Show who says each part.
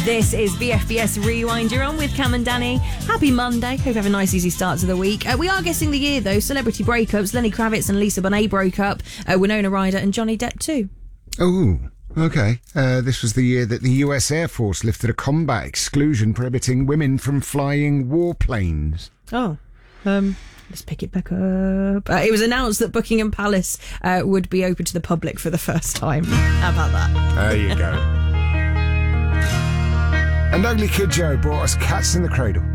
Speaker 1: This is BFBS Rewind. You're on with Cam and Danny. Happy Monday. Hope you have a nice, easy start to the week. We are guessing the year, though. Celebrity breakups. Lenny Kravitz and Lisa Bonet broke up. Winona Ryder and Johnny Depp, too.
Speaker 2: Oh, okay. This was the year that the US Air Force lifted a combat exclusion prohibiting women from flying warplanes.
Speaker 1: Oh, let's pick it back up. It was announced that Buckingham Palace would be open to the public for the first time. How about that?
Speaker 2: There you go. And Ugly Kid Joe brought us Cats in the Cradle.